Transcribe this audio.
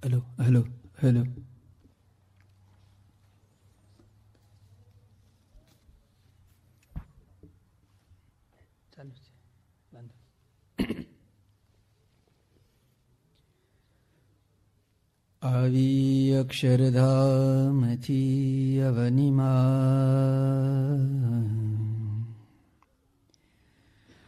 Hello hello hello. ચાલુ છે, વાંધો. આવી અક્ષરધામથી અવનિમાં